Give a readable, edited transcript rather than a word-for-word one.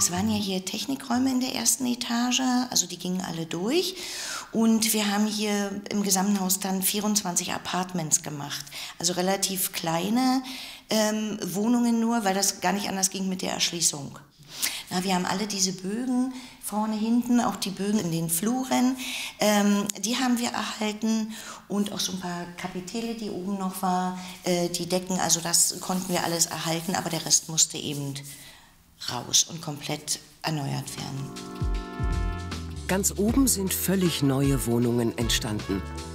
Es waren ja hier Technikräume in der ersten Etage, also die gingen alle durch. Und wir haben hier im gesamten Haus dann 24 Apartments gemacht. Also relativ kleine Wohnungen nur, weil das gar nicht anders ging mit der Erschließung. Na, wir haben alle diese Bögen vorne, hinten, auch die Bögen in den Fluren, die haben wir erhalten und auch so ein paar Kapitelle, die oben noch war, die Decken, also das konnten wir alles erhalten, aber der Rest musste eben raus und komplett erneuert werden. Ganz oben sind völlig neue Wohnungen entstanden.